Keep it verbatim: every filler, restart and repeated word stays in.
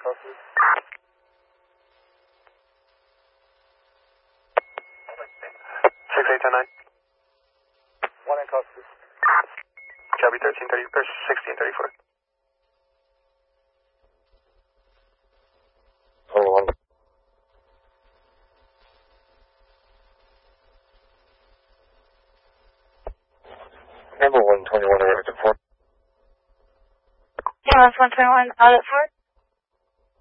closest. six eight ten nine. one in closest. Copy thirteen thirty, or sixteen thirty-four. Hold on. Number one twenty-one, American four. Yeah, that's one twenty-one, out at four.